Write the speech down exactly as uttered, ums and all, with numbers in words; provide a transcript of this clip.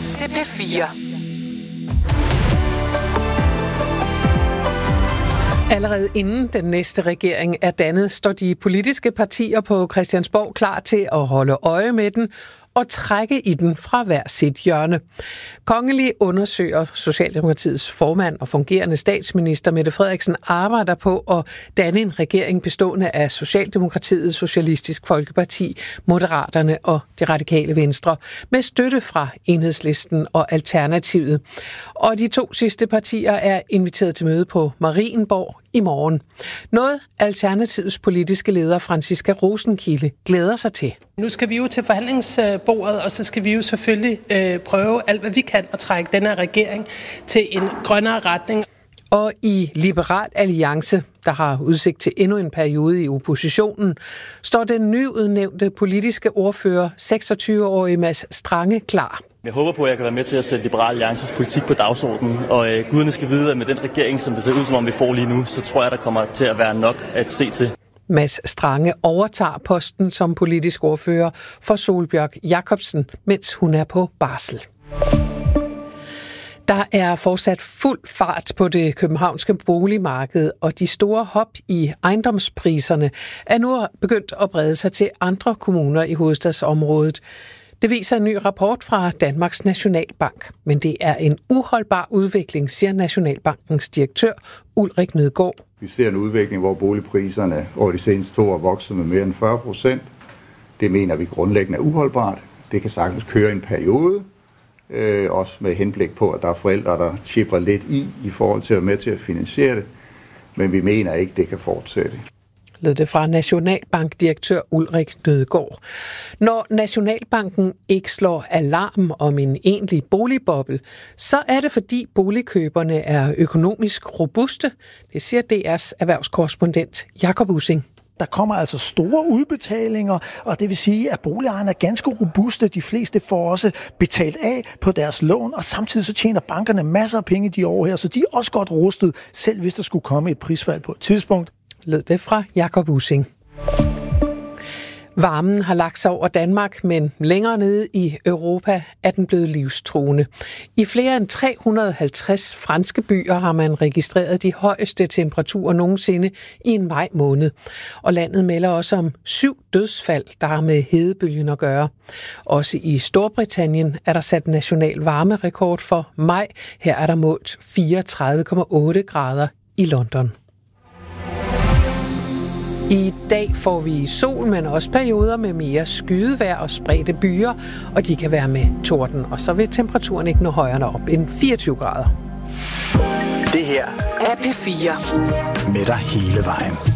til P fire. Allerede inden den næste regering er dannet, står de politiske partier på Christiansborg klar til at holde øje med den og trække i den fra hver sit hjørne. Kongelig undersøger Socialdemokratiets formand og fungerende statsminister Mette Frederiksen arbejder på at danne en regering bestående af Socialdemokratiet, Socialistisk Folkeparti, Moderaterne og Det Radikale Venstre med støtte fra Enhedslisten og Alternativet. Og de to sidste partier er inviteret til møde på Marienborg i morgen. Noget Alternativets politiske leder Franciska Rosenkilde glæder sig til. Nu skal vi jo til forhandlingsbordet, og så skal vi jo selvfølgelig øh, prøve alt, hvad vi kan at trække denne regering til en grønnere retning. Og i Liberal Alliance, der har udsigt til endnu en periode i oppositionen, står den nyudnævnte politiske ordfører, seksogtyve-årige Mads Strange, klar. Jeg håber på, at jeg kan være med til at sætte Liberal Alliances politik på dagsordenen, og øh, guderne skal vide, at med den regering, som det ser ud som om vi får lige nu, så tror jeg, der kommer til at være nok at se til. Mads Strange overtager posten som politisk ordfører for Sólbjørg Jacobsen, mens hun er på barsel. Der er fortsat fuld fart på det københavnske boligmarked, og de store hop i ejendomspriserne er nu begyndt at brede sig til andre kommuner i hovedstadsområdet. Det viser en ny rapport fra Danmarks Nationalbank, men det er en uholdbar udvikling, siger Nationalbankens direktør Ulrik Nødgaard. Vi ser en udvikling, hvor boligpriserne over de seneste to år er vokset med mere end fyrre procent. Det mener vi grundlæggende er uholdbart. Det kan sagtens køre en periode, øh, også med henblik på, at der er forældre, der chipper lidt i, i forhold til at være med til at finansiere det. Men vi mener ikke, det kan fortsætte. Lød det fra Nationalbankdirektør Ulrik Nødgaard. Når Nationalbanken ikke slår alarm om en egentlig boligboble, så er det fordi boligkøberne er økonomisk robuste. Det siger D R's erhvervskorrespondent Jakob Ussing. Der kommer altså store udbetalinger, og det vil sige, at boligejerne er ganske robuste. De fleste får også betalt af på deres lån, og samtidig så tjener bankerne masser af penge de år her, så de er også godt rustet, selv hvis der skulle komme et prisfald på et tidspunkt. Lød det fra Jakob Ussing. Varmen har lagt sig over Danmark, men længere nede i Europa er den blevet livstruende. I flere end tre hundrede og halvtreds franske byer har man registreret de højeste temperaturer nogensinde i en maj måned. Og landet melder også om syv dødsfald, der har med hedebølgen at gøre. Også i Storbritannien er der sat national varmerekord for maj. Her er der målt fireogtredive komma otte grader i London. I dag får vi sol, men også perioder med mere skydevejr og spredte byer, og de kan være med torden, og så vil temperaturen ikke nå højere op end fireogtyve grader. Det her er P fire. Med dig hele vejen.